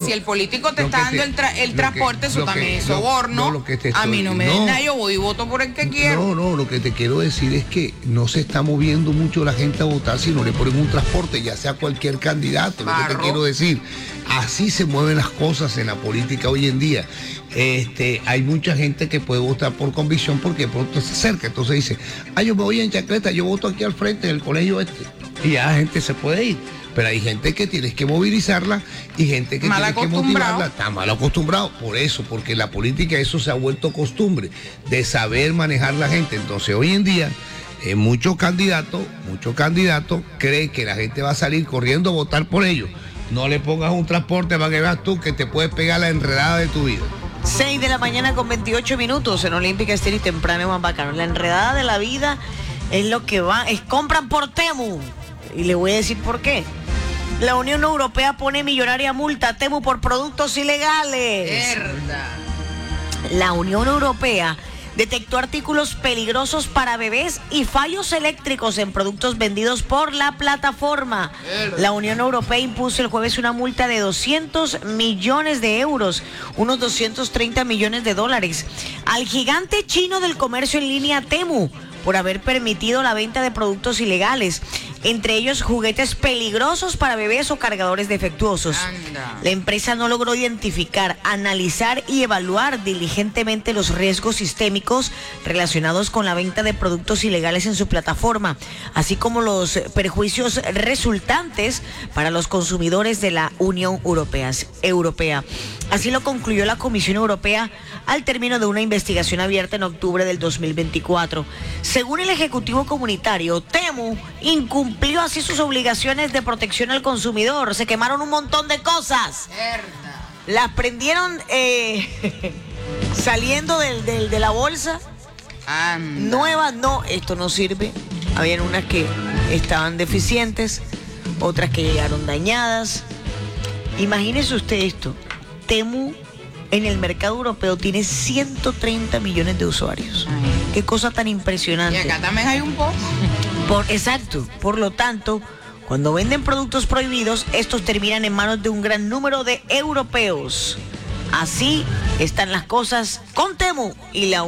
si el político te está dando el transporte, eso también es soborno. A mí no me den nada, yo voy y voto por el que quiero. No, lo que te quiero decir es que no se está moviendo mucho la gente a votar si no le ponen un transporte, ya sea cualquier candidato. Lo que te quiero decir, así se mueven las cosas en la política hoy en día. Hay mucha gente que puede votar por convicción porque de pronto se acerca, entonces dice, yo me voy en chancleta, yo voto aquí al frente del colegio y ya la gente se puede ir. Pero hay gente que tienes que movilizarla y gente que tienes que motivarla. Está mal acostumbrado. Por eso, porque la política eso se ha vuelto costumbre de saber manejar la gente. Entonces hoy en día muchos candidatos creen que la gente va a salir corriendo a votar por ellos. No le pongas un transporte para que veas tú que te puedes pegar la enredada de tu vida. 6 de la mañana con 28 minutos en Olímpica Estéreo y temprano más bacano. La enredada de la vida es lo que compran por Temu. Y le voy a decir por qué. La Unión Europea pone millonaria multa a Temu por productos ilegales. Verdad. La Unión Europea detectó artículos peligrosos para bebés y fallos eléctricos en productos vendidos por la plataforma. La Unión Europea impuso el jueves una multa de 200 millones de euros, unos 230 millones de dólares, al gigante chino del comercio en línea Temu por haber permitido la venta de productos ilegales, entre ellos juguetes peligrosos para bebés o cargadores defectuosos. La empresa no logró identificar, analizar y evaluar diligentemente los riesgos sistémicos relacionados con la venta de productos ilegales en su plataforma, así como los perjuicios resultantes para los consumidores de la Unión Europea. Así lo concluyó la Comisión Europea al término de una investigación abierta en octubre del 2024. Según el Ejecutivo Comunitario, Temu incumplió así sus obligaciones de protección al consumidor. Se quemaron un montón de cosas. Las prendieron saliendo de la bolsa. Nuevas, no, esto no sirve. Habían unas que estaban deficientes, otras que llegaron dañadas. Imagínese usted esto. Temu en el mercado europeo tiene 130 millones de usuarios. Qué cosa tan impresionante. Y acá también hay un poco. Exacto. Por lo tanto, cuando venden productos prohibidos, estos terminan en manos de un gran número de europeos. Así están las cosas con Temu y la